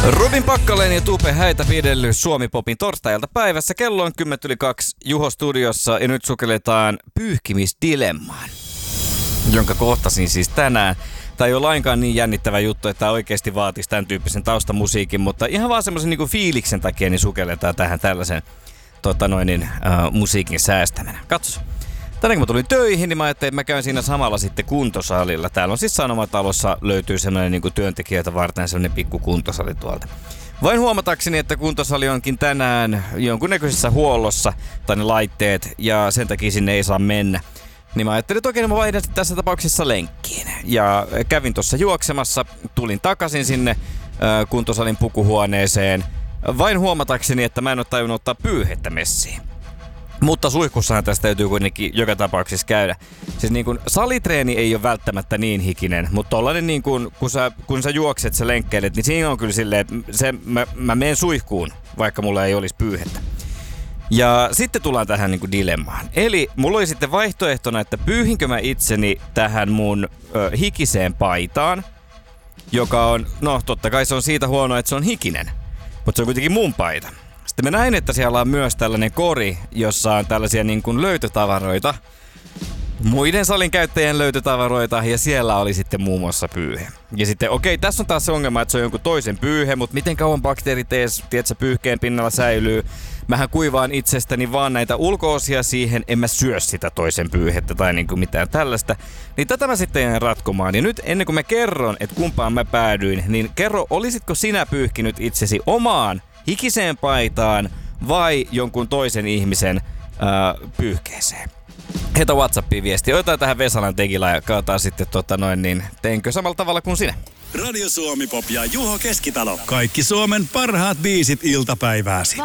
Robin Packalen ja Tupe Häitä pidellyt Suomi-popin torstai-ilta päivässä. Kello on 10:02 Juho studiossa ja nyt sukelletaan pyyhkimisdilemmaan, jonka kohtasin siis tänään. Tämä ei ole lainkaan niin jännittävä juttu, että tämä oikeasti vaatisi tämän tyyppisen taustamusiikin, mutta ihan vaan semmoisen niin kuin fiiliksen takia niin sukelletaan tähän tällaisen musiikin säästäminen. Katsos. Tänään kun mä tulin töihin, niin mä ajattelin, että mä käyn siinä samalla sitten kuntosalilla. Täällä on siis Sanomatalossa löytyy semmoinen niin kuin työntekijöitä varten semmoinen pikku kuntosali tuolta. Vain huomatakseni, että kuntosali onkin tänään jonkunnäköisessä huollossa tai ne laitteet ja sen takia sinne ei saa mennä. Niin mä ajattelin, että okei, mä vaihdan tässä tapauksessa lenkkiin. Ja kävin tuossa juoksemassa, tulin takaisin sinne kuntosalin pukuhuoneeseen. Vain huomatakseni, että mä en ole tajunnut ottaa pyyhettä messiin. Mutta suihkussahan tästä täytyy kuitenkin joka tapauksessa käydä. Siis niin kun salitreeni ei ole välttämättä niin hikinen, mutta tollanen niin kun sä juokset, sä lenkkeilet, niin siinä on kyllä silleen, että mä menen suihkuun, vaikka mulla ei olisi pyyhettä. Ja sitten tullaan tähän niin kuin dilemmaan. Eli mulla oli sitten vaihtoehtona, että pyyhinkö mä itseni tähän mun hikiseen paitaan, joka on, no totta kai se on siitä huono, että se on hikinen, mutta se on kuitenkin mun paita. Sitten mä näin, että siellä on myös tällainen kori, jossa on tällaisia niin kuin löytötavaroita, muiden salin käyttäjien löytötavaroita, ja siellä oli sitten muun muassa pyyhe. Ja sitten okei, tässä on taas se ongelma, että se on jonkun toisen pyyhe, mutta miten kauan bakteerit pyyhkeen pinnalla säilyy? Mähän kuivaan itsestäni vaan näitä ulko-osia siihen, en mä syö sitä toisen pyyhettä tai niinku mitään tällaista. Niin tätä mä sitten jään ratkomaan. Ja nyt ennen kuin mä kerron, että kumpaan mä päädyin, niin kerro, olisitko sinä pyyhkinyt itsesi omaan hikiseen paitaan vai jonkun toisen ihmisen pyyhkeeseen? Heitä WhatsAppiin viestiä. Otetaan tähän Vesalan tekilä ja katsotaan sitten teinkö samalla tavalla kuin sinä. Radio Suomi Pop ja Juho Keskitalo. Kaikki Suomen parhaat biisit iltapäivääsi.